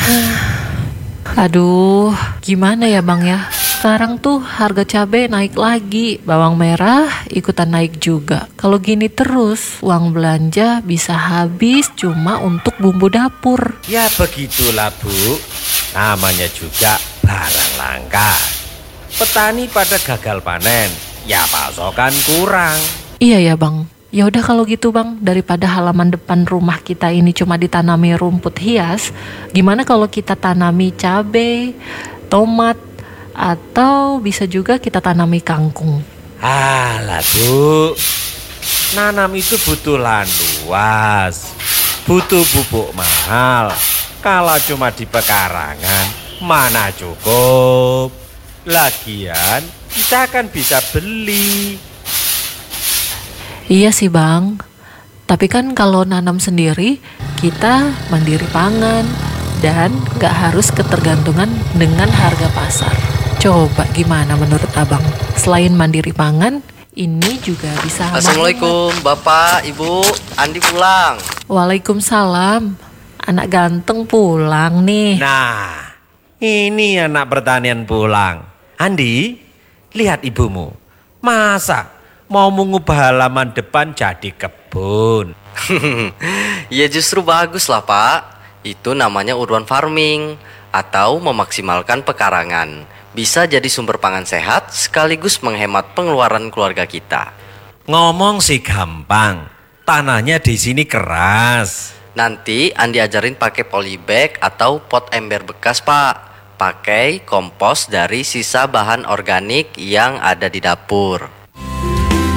Aduh, gimana ya Bang ya? Sekarang tuh harga cabai naik lagi, bawang merah ikutan naik juga. Kalau gini terus, uang belanja bisa habis cuma untuk bumbu dapur. Ya begitulah Bu, namanya juga barang langka. Petani pada gagal panen, ya pasokan kurang. Iya ya Bang. Ya udah kalau gitu Bang, daripada halaman depan rumah kita ini cuma ditanami rumput hias, gimana kalau kita tanami cabai, tomat, atau bisa juga kita tanami kangkung. Alah Bu, nanam itu butuh lahan luas, butuh pupuk mahal. Kalau cuma di pekarangan, mana cukup. Lagian, kita kan bisa beli. Iya sih Bang, tapi kan kalau nanam sendiri, kita mandiri pangan dan gak harus ketergantungan dengan harga pasar. Coba gimana menurut Abang? Selain mandiri pangan, ini juga bisa menghemat. Assalamualaikum Bapak, Ibu, Andi pulang. Waalaikumsalam. Anak ganteng pulang nih. Nah, ini anak pertanian pulang. Andi, lihat ibumu. Masa mau mengubah halaman depan jadi kebun? Ya justru bagus lah Pak. Itu namanya urban farming atau memaksimalkan pekarangan. Bisa jadi sumber pangan sehat sekaligus menghemat pengeluaran keluarga kita. Ngomong sih gampang, tanahnya di sini keras. Nanti Andi ajarin pakai polybag atau pot ember bekas Pak. Pakai kompos dari sisa bahan organik yang ada di dapur.